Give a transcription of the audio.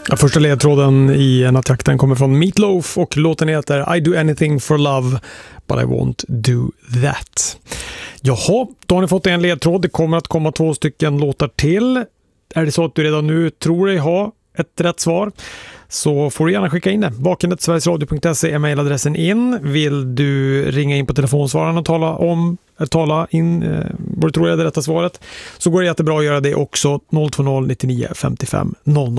Första ledtråden i en attack, den kommer från Meatloaf och låten heter I do anything for love but I won't do that. Jaha, då har ni fått en ledtråd. Det kommer att komma 2 stycken låtar till. Är det så att du redan nu tror dig ha ett rätt svar, så får du gärna skicka in det. vakenet@sverigesradio.se är mejladressen in. Vill du ringa in på telefonsvararen och tala in vad du tror är det rätta svaret, så går det jättebra att göra det också. 020 99 55 00.